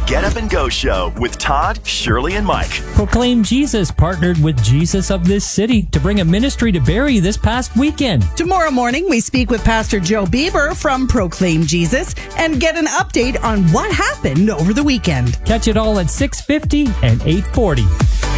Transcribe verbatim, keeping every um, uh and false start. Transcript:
Get Up and Go Show with Todd, Shirley, and Mike. Proclaim Jesus partnered with Jesus of this city to bring a ministry to Barrie this past weekend. Tomorrow morning, we speak with Pastor Joe Bieber from Proclaim Jesus and get an update on what happened over the weekend. Catch it all at six fifty and eight forty.